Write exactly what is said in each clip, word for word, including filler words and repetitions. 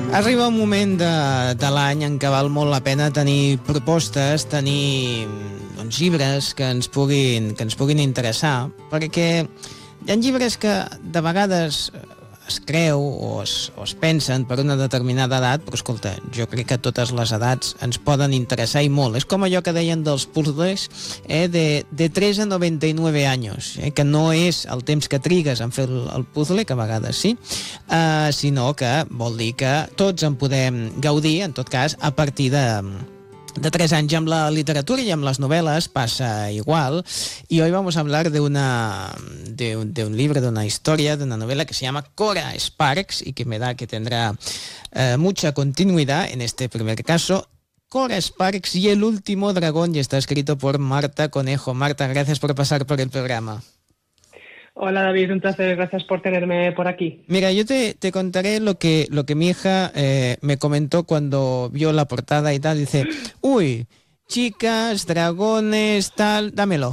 Arriba un moment de, de l'any en què val molt la pena tenir propostes, tenir doncs, llibres que ens puguin, que ens puguin interessar, perquè hi ha llibres que de vegades es creu o es, o es pensen per una determinada edat, però escolta, jo crec que totes les edats ens poden interessar i molt. És com allò que deien dels puzzles eh, de, de tres a noventa y nueve anys, eh, que no és el temps que trigues en fer el, el puzzle, que a vegades sí, eh, sinó que vol dir que tots en podem gaudir, en tot cas, a partir de... de tres anys. Amb la literatura y amb las novelas pasa igual, y hoy vamos a hablar de una de un, de un libro, de una historia, de una novela que se llama Cora Sparks y que me da que tendrá eh, mucha continuidad en este primer caso. Cora Sparks y el último dragón, y está escrito por Marta Conejo. Marta, gracias por pasar por el programa. Hola David, un placer, gracias por tenerme por aquí. Mira, yo te, te contaré lo que, lo que mi hija eh, me comentó cuando vio la portada y tal. Dice, uy, chicas, dragones, tal, dámelo.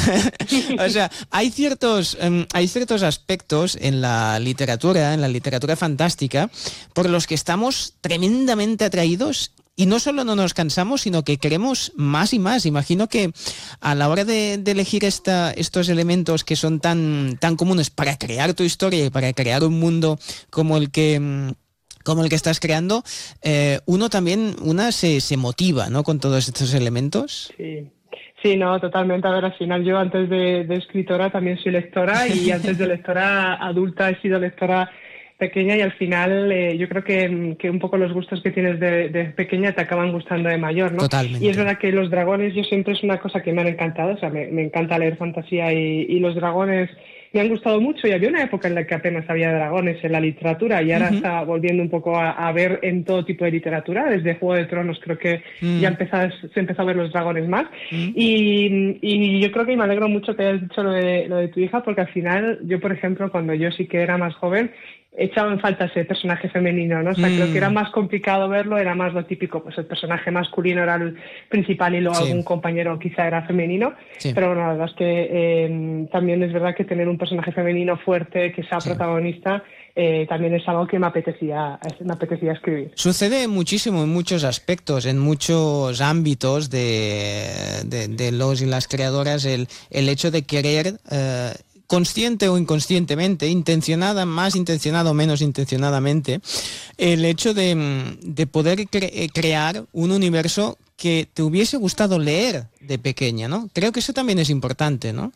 O sea, hay ciertos, um, hay ciertos aspectos en la literatura, en la literatura fantástica, por los que estamos tremendamente atraídos. Y no solo no nos cansamos, sino que queremos más y más. Imagino que a la hora de, de elegir esta, estos elementos que son tan, tan comunes para crear tu historia y para crear un mundo como el que... como el que estás creando, eh, uno también, una se, se motiva, ¿no?, con todos estos elementos. Sí. Sí, no, totalmente. A ver, al final yo antes de, de escritora también soy lectora, y antes de lectora adulta he sido lectora pequeña, y al final eh, yo creo que, que un poco los gustos que tienes de, de pequeña te acaban gustando de mayor, ¿no? Totalmente. Y es verdad que los dragones yo siempre es una cosa que me han encantado, o sea, me, me encanta leer fantasía, y, y los dragones me han gustado mucho, y había una época en la que apenas había dragones en la literatura, y ahora uh-huh. está volviendo un poco a, a ver en todo tipo de literatura. Desde Juego de Tronos creo que uh-huh. ya empezó, se empezó a ver los dragones más, uh-huh. y, y yo creo que me alegro mucho que hayas dicho lo de, lo de tu hija, porque al final yo, por ejemplo, cuando yo sí que era más joven, echaba en falta ese personaje femenino, ¿no? O sea, mm. creo que era más complicado verlo, era más lo típico, pues el personaje masculino era el principal y luego sí. algún compañero quizá era femenino, sí. pero bueno, la verdad es que eh, también es verdad que tener un personaje femenino fuerte, que sea sí. protagonista, eh, también es algo que me apetecía, me apetecía escribir. Sucede muchísimo en muchos aspectos, en muchos ámbitos de, de, de los y las creadoras, el, el hecho de querer... Eh, consciente o inconscientemente, intencionada, más intencionada o menos intencionadamente, el hecho de, de poder cre- crear un universo que te hubiese gustado leer de pequeña, ¿no? Creo que eso también es importante, ¿no?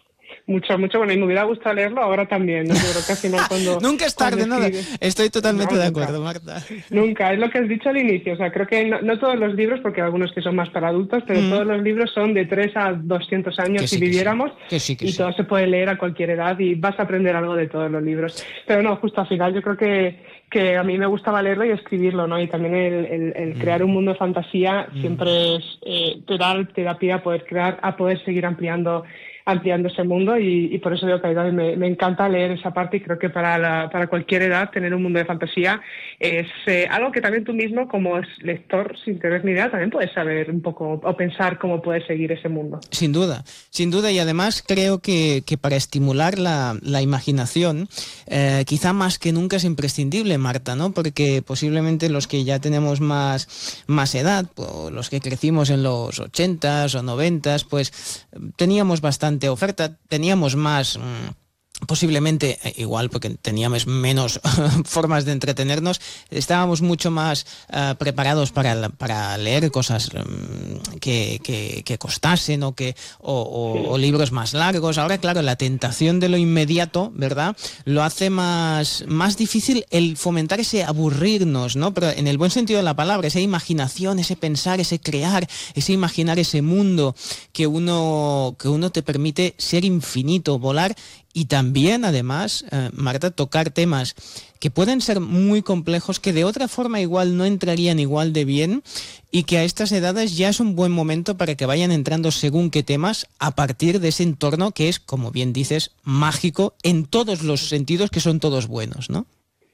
Mucho, mucho, bueno, y me hubiera gustado leerlo ahora también, ¿no? Yo creo que al final cuando... Nunca es tarde, nada. Estoy totalmente no, de acuerdo, Marta. Nunca, es lo que has dicho al inicio, o sea, creo que no, no todos los libros, porque hay algunos que son más para adultos, pero mm. todos los libros son de tres a doscientos años sí, si viviéramos, que sí. Que sí, que y sí. todo se puede leer a cualquier edad y vas a aprender algo de todos los libros. Pero no, justo al final yo creo que, que a mí me gustaba leerlo y escribirlo, ¿no? Y también el, el, el mm. crear un mundo de fantasía mm. siempre es, eh, te da, te da pie a poder crear, a poder seguir ampliando ampliando ese mundo, y, y por eso digo que me, me encanta leer esa parte, y creo que para, la, para cualquier edad tener un mundo de fantasía es eh, algo que también tú mismo como lector, sin tener ni idea, también puedes saber un poco o pensar cómo puedes seguir ese mundo. Sin duda, sin duda, y además creo que, que para estimular la, la imaginación eh, quizá más que nunca es imprescindible, Marta, ¿no? Porque posiblemente los que ya tenemos más, más edad, o los que crecimos en los ochentas o noventas, pues teníamos bastante oferta, teníamos más mmm, posiblemente igual porque teníamos menos formas de entretenernos, estábamos mucho más uh, preparados para, para leer cosas um, que, que, que costasen o, que, o, o, o libros más largos. Ahora, claro, la tentación de lo inmediato, ¿verdad?, lo hace más, más difícil el fomentar ese aburrirnos, ¿no? Pero en el buen sentido de la palabra, esa imaginación, ese pensar, ese crear, ese imaginar ese mundo que uno, que uno te permite ser infinito, volar. Y también, además, eh, Marta, tocar temas que pueden ser muy complejos, que de otra forma igual no entrarían igual de bien, y que a estas edades ya es un buen momento para que vayan entrando según qué temas a partir de ese entorno que es, como bien dices, mágico en todos los sentidos, que son todos buenos, ¿no?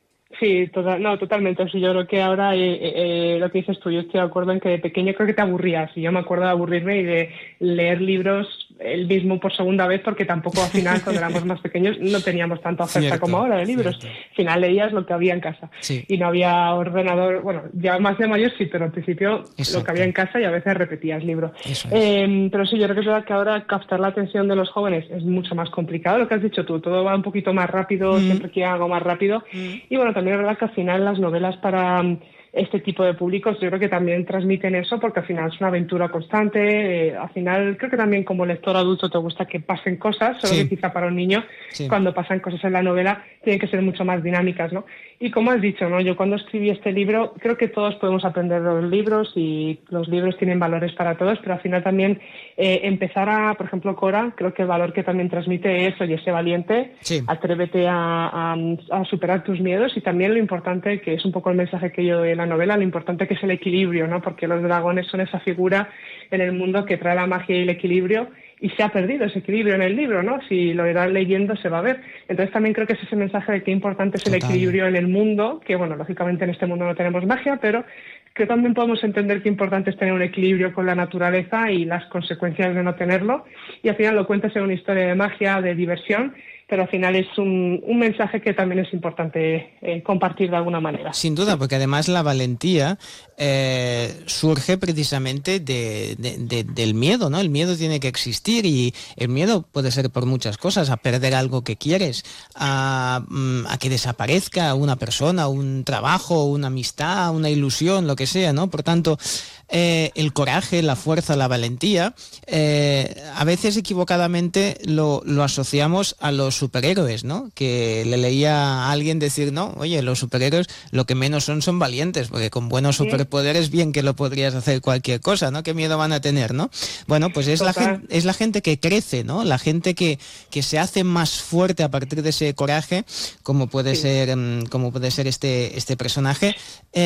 Sí, total, no, totalmente. Sí, yo creo que ahora eh, eh, lo que dices tú, yo estoy de acuerdo en que de pequeño creo que te aburrías. Y yo me acuerdo de aburrirme y de leer libros el mismo por segunda vez, porque tampoco al final, cuando éramos más pequeños, no teníamos tanta oferta cierto, como ahora de libros. Cierto. Al final leías lo que había en casa. Sí. Y no había ordenador, bueno, ya más de mayor sí, pero al principio exacto. Lo que había en casa y a veces repetías libro. Es. Eh, pero sí, yo creo que es verdad que ahora captar la atención de los jóvenes es mucho más complicado, lo que has dicho tú, todo va un poquito más rápido, mm. siempre quiere algo más rápido. Mm. Y bueno, también es verdad que al final las novelas para este tipo de públicos yo creo que también transmiten eso, porque al final es una aventura constante, eh, al final creo que también como lector adulto te gusta que pasen cosas, solo sí. que quizá para un niño sí. cuando pasan cosas en la novela tienen que ser mucho más dinámicas, ¿no? Y como has dicho, ¿no? Yo cuando escribí este libro creo que todos podemos aprender de los libros y los libros tienen valores para todos, pero al final también eh, empezar a, por ejemplo, Cora, creo que el valor que también transmite es, oye, sé valiente, sí. atrévete a, a, a superar tus miedos, y también lo importante, que es un poco el mensaje que yo doy en la novela, lo importante que es el equilibrio, ¿no? Porque los dragones son esa figura en el mundo que trae la magia y el equilibrio, y se ha perdido ese equilibrio en el libro, ¿no? Si lo irás leyendo se va a ver. Entonces también creo que es ese mensaje de qué importante es el Total. Equilibrio en el mundo, que bueno, lógicamente en este mundo no tenemos magia, pero que también podemos entender qué importante es tener un equilibrio con la naturaleza y las consecuencias de no tenerlo. Y al final lo cuentas en una historia de magia, de diversión, pero al final es un, un mensaje que también es importante eh, compartir de alguna manera. Sin duda, porque además la valentía eh, surge precisamente de, de, de, del miedo, ¿no? El miedo tiene que existir, y el miedo puede ser por muchas cosas: a perder algo que quieres, a, a que desaparezca una persona, un trabajo, una amistad, una ilusión, lo que sea, ¿no? Por tanto, eh, el coraje, la fuerza, la valentía, eh, a veces equivocadamente lo, lo asociamos a los superhéroes, ¿no? Que le leía a alguien decir, no, oye, los superhéroes lo que menos son son valientes, porque con buenos sí. superpoderes bien que lo podrías hacer cualquier cosa, ¿no? ¿Qué miedo van a tener, no? Bueno, pues es la gente, es la gente que crece, ¿no? La gente que, que se hace más fuerte a partir de ese coraje, como puede sí. ser, como puede ser este, este personaje,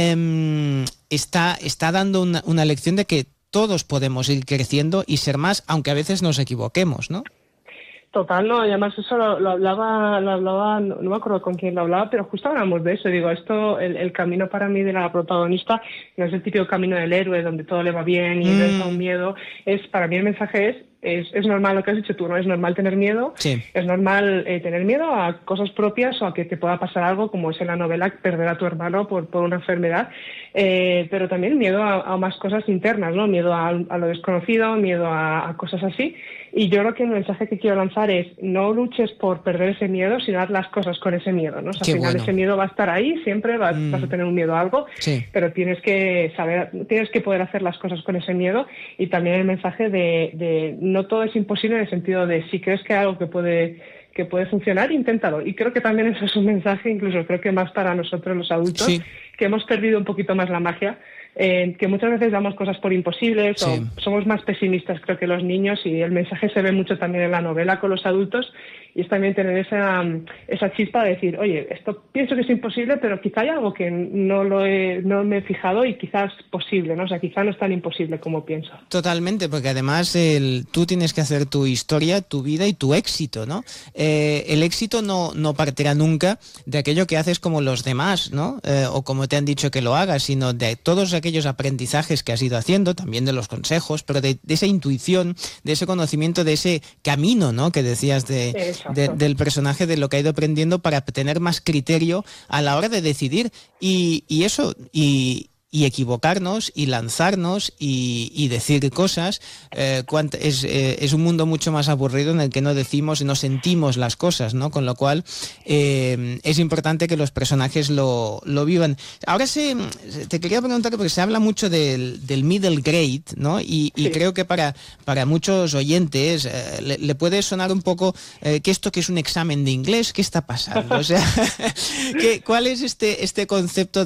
eh, está, está dando una, una lección de que todos podemos ir creciendo y ser más, aunque a veces nos equivoquemos, ¿no? Total, no, y además eso lo, lo hablaba, lo hablaba, no, no me acuerdo con quién lo hablaba, pero justo hablamos de eso. Digo, esto, el, el camino para mí de la protagonista no es el típico camino del héroe donde todo le va bien y mm. no es un miedo. Es, para mí el mensaje es, es, es normal lo que has dicho tú, ¿no? Es normal tener miedo, sí. es normal eh, tener miedo a cosas propias o a que te pueda pasar algo, como es en la novela, perder a tu hermano por, por una enfermedad, eh, pero también miedo a, a más cosas internas, ¿no? Miedo a, a lo desconocido, miedo a, a cosas así. Y yo creo que el mensaje que quiero lanzar es: no luches por perder ese miedo, sino haz las cosas con ese miedo, ¿no? O sea, al final bueno. ese miedo va a estar ahí, siempre vas, mm. vas a tener un miedo a algo, sí. pero tienes que saber, tienes que poder hacer las cosas con ese miedo. Y también el mensaje de, de no todo es imposible, en el sentido de si crees que hay algo que puede que puede funcionar, inténtalo. Y creo que también eso es un mensaje, incluso creo que más para nosotros los adultos, sí. que hemos perdido un poquito más la magia, eh, que muchas veces damos cosas por imposibles, sí. o somos más pesimistas, creo, que los niños, y el mensaje se ve mucho también en la novela con los adultos, y es también tener esa, esa chispa de decir, oye, esto pienso que es imposible, pero quizá hay algo que no lo he, no me he fijado y quizás es posible, ¿no? O sea, quizá no es tan imposible como pienso. Totalmente, porque además el, tú tienes que hacer tu historia, tu vida y tu éxito, ¿no? Eh, el éxito no, no partirá nunca de aquello que haces como los demás, ¿no? Eh, o como te han dicho que lo hagas, sino de todos aquellos aprendizajes que has ido haciendo, también de los consejos, pero de, de esa intuición, de ese conocimiento, de ese camino, ¿no? Que decías de... De, del personaje, de lo que ha ido aprendiendo para tener más criterio a la hora de decidir, y, y eso, y, y equivocarnos y lanzarnos y, y decir cosas. Eh, es, eh, es un mundo mucho más aburrido en el que no decimos, no sentimos las cosas, ¿no? Con lo cual eh, es importante que los personajes lo, lo vivan. Ahora se, te quería preguntar, porque se habla mucho del, del middle grade, ¿no? Y, y sí. creo que para, para muchos oyentes eh, le, le puede sonar un poco eh, que esto que es un examen de inglés, ¿qué está pasando? O sea, ¿qué, ¿cuál es este, este concepto